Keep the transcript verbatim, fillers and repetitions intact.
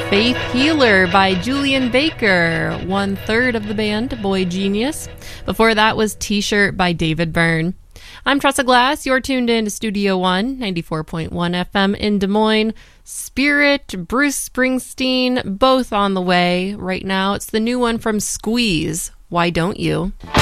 Faith Healer by Julian Baker, one third of the band, Boy Genius. Before that was T-Shirt by David Byrne. I'm Tressa Glass. You're tuned in to Studio One, ninety-four point one F M in Des Moines. Spirit, Bruce Springsteen, both on the way right now. It's the new one from Squeeze, Why Don't You?